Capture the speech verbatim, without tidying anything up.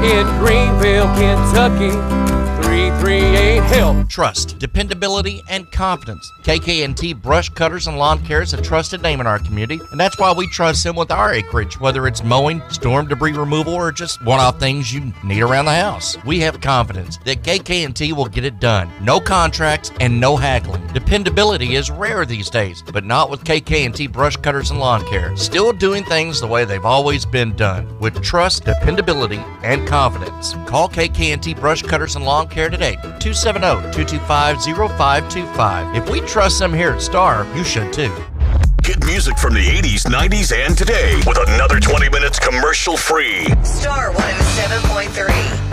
in Greenville, Kentucky. three three eight HELP. Trust, dependability, and confidence. K K and T Brush Cutters and Lawn Care is a trusted name in our community, and that's why we trust them with our acreage, whether it's mowing, storm debris removal, or just one-off things you need around the house. We have confidence that K K and T will get it done. No contracts and no haggling. Dependability is rare these days, but not with K K and T Brush Cutters and Lawn Care. Still doing things the way they've always been done, with trust, dependability, and confidence. Call K K and T Brush Cutters and Lawn Care today, two seven zero, two two five, zero five two five. If we trust them here at Star, you should too. Get music from the eighties, nineties, and today with another twenty minutes commercial free. Star one oh seven point three.